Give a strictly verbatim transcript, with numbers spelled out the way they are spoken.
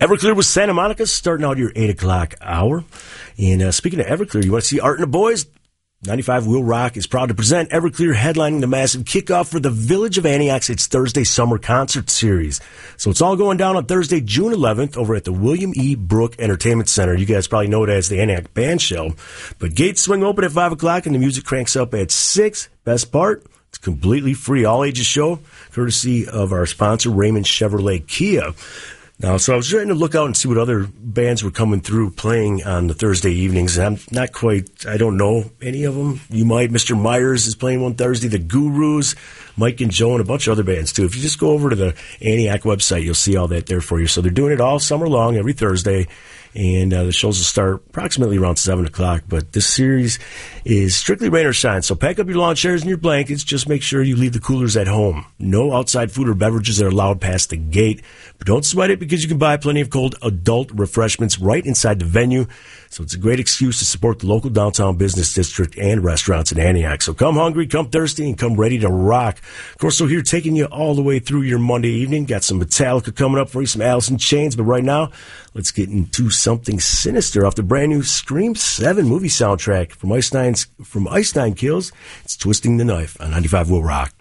Everclear with Santa Monica starting out your eight o'clock hour. And uh, speaking of Everclear, you want to see Art and the Boys? ninety-five Will Rock is proud to present Everclear headlining the massive kickoff for the Village of Antioch's It's Thursday Summer Concert Series. So it's all going down on Thursday, June eleventh over at the William E. Brooke Entertainment Center. You guys probably know it as the Antioch Band Shell. But gates swing open at five o'clock and the music cranks up at six. Best part, it's completely free, all-ages show, courtesy of our sponsor, Raymond Chevrolet Kia. Now, so I was trying to look out and see what other bands were coming through playing on the Thursday evenings. And I'm not quite, I don't know any of them. You might. Mister Myers is playing one Thursday. The Gurus, Mike and Joe, and a bunch of other bands, too. If you just go over to the Antioch website, you'll see all that there for you. So they're doing it all summer long, every Thursday. And uh, the shows will start approximately around seven o'clock. But this series is strictly rain or shine. So pack up your lawn chairs and your blankets. Just make sure you leave the coolers at home. No outside food or beverages are allowed past the gate. But don't sweat it because you can buy plenty of cold adult refreshments right inside the venue. So it's a great excuse to support the local downtown business district and restaurants in Antioch. So come hungry, come thirsty, and come ready to rock. Of course, so here taking you all the way through your Monday evening. Got some Metallica coming up for you, some Alice in Chains. But right now, let's get into something sinister off the brand new Scream seven movie soundtrack from Ice Nine's, from Ice Nine Kills. It's Twisting the Knife on ninety-five Will Rock.